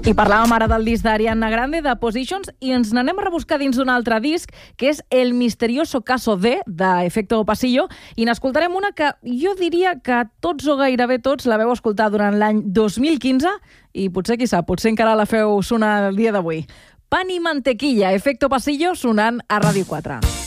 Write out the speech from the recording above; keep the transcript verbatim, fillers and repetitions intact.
I parlàvem ara del disc d'Ariana Grande, de Positions, i ens n'anem a rebuscar dins d'un altre disc, que és El misterioso caso de, d'Efecto Pasillo, i n'escoltarem una que jo diria que tots o gairebé tots la veu escoltar durant l'any dos mil quinze, i potser, qui sap, potser encara la feu sonar el dia d'avui. Pan i mantequilla, Efecto Pasillo, sonant a Ràdio quatre.